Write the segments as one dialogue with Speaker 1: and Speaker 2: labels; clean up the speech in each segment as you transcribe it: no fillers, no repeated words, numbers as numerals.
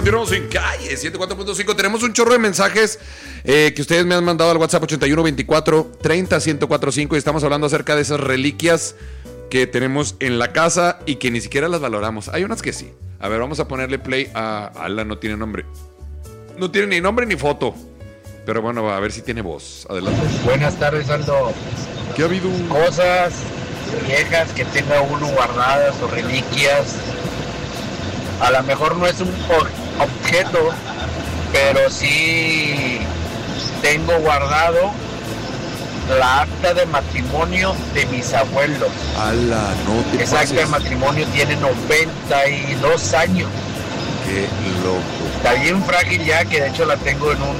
Speaker 1: Continuamos en Calle 104.5. Tenemos un chorro de mensajes que ustedes me han mandado al WhatsApp 8124-30-1045 y estamos hablando acerca de esas reliquias que tenemos en la casa y que ni siquiera las valoramos. Hay unas que sí. A ver, vamos a ponerle play a Ala, no tiene nombre. No tiene ni nombre ni foto. Pero bueno, a ver si tiene voz. Adelante.
Speaker 2: Buenas tardes, Aldo.
Speaker 1: ¿Qué ha habido?
Speaker 2: Cosas viejas que tenga uno guardadas o reliquias. A lo mejor no es un objeto, pero sí tengo guardado la acta de matrimonio de mis abuelos.
Speaker 1: Ala, no te
Speaker 2: Esa acta de
Speaker 1: pases.
Speaker 2: matrimonio tiene 92 años.
Speaker 1: Qué loco.
Speaker 2: Está bien frágil ya, que de hecho la tengo en un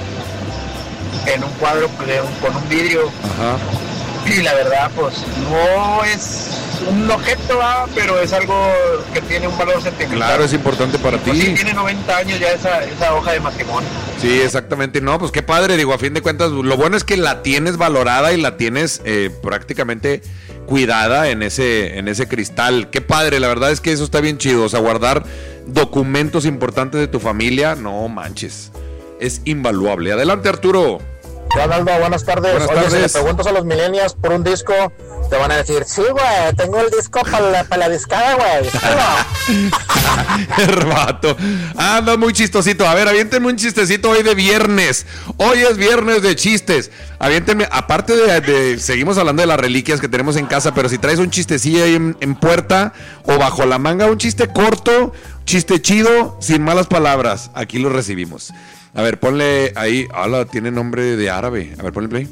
Speaker 2: cuadro con un vidrio.
Speaker 1: Ajá.
Speaker 2: Y la verdad, pues no es un objeto, pero es algo que tiene un valor sentimental.
Speaker 1: Claro, es importante para
Speaker 2: Pues
Speaker 1: ti.
Speaker 2: sí, tiene 90 años ya esa hoja de matrimonio.
Speaker 1: Sí, exactamente. No, pues qué padre, digo, a fin de cuentas, lo bueno es que la tienes valorada y la tienes prácticamente cuidada en ese cristal. Qué padre, la verdad es que eso está bien chido. O sea, guardar documentos importantes de tu familia, no manches, es invaluable. Adelante, Arturo.
Speaker 3: Juan Aldo, buenas tardes.
Speaker 1: Buenas
Speaker 3: Oye,
Speaker 1: tardes.
Speaker 3: si le preguntas a los millennials por un disco, te van a decir, sí, güey, tengo el disco para la discada, güey.
Speaker 1: Herbato. Anda muy chistosito. A ver, aviéntenme un chistecito hoy de viernes. Hoy es viernes de chistes. Aviéntenme, aparte de seguimos hablando de las reliquias que tenemos en casa, pero si traes un chistecillo ahí en puerta o bajo la manga, un chiste corto, chiste chido, sin malas palabras, aquí lo recibimos. A ver, ponle ahí. Hola, tiene nombre de árabe. A ver, ponle play.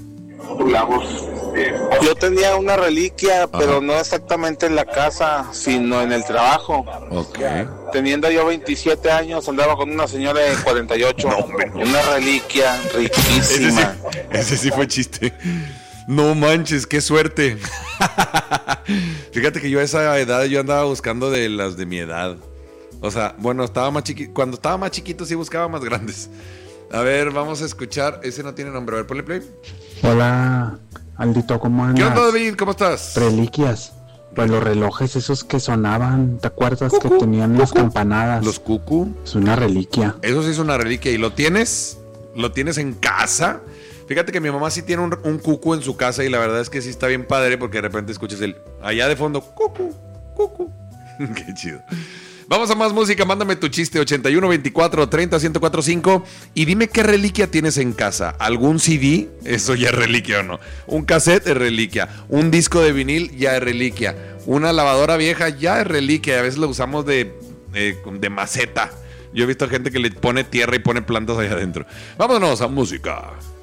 Speaker 4: Yo tenía una reliquia, pero no exactamente en la casa, sino en el trabajo.
Speaker 1: Ok.
Speaker 4: Teniendo yo 27 años, andaba con una señora de 48.
Speaker 1: No, hombre.
Speaker 4: Una reliquia riquísima.
Speaker 1: Ese sí fue chiste. No manches, qué suerte. Fíjate que yo a esa edad yo andaba buscando de las de mi edad. O sea, bueno, cuando estaba más chiquito sí buscaba más grandes. A ver, vamos a escuchar. Ese no tiene nombre. A ver, ponle play.
Speaker 5: Hola, Aldito, ¿cómo andas?
Speaker 1: ¿Qué onda, David? ¿Cómo estás?
Speaker 5: Reliquias. Pues los relojes esos que sonaban, ¿te acuerdas que tenían las campanadas?
Speaker 1: Los cucu.
Speaker 5: Es una reliquia.
Speaker 1: Eso sí es una reliquia. ¿Y lo tienes? ¿Lo tienes en casa? Fíjate que mi mamá sí tiene un cucu en su casa y la verdad es que sí está bien padre porque de repente escuchas allá de fondo, cucu, cucu. Qué chido. Vamos a más música, mándame tu chiste 8124-30-1045 y dime qué reliquia tienes en casa. ¿Algún CD? Eso ya es reliquia o no. Un cassette es reliquia. Un disco de vinil ya es reliquia. Una lavadora vieja ya es reliquia. A veces lo usamos de maceta. Yo he visto gente que le pone tierra y pone plantas allá adentro. Vámonos a música.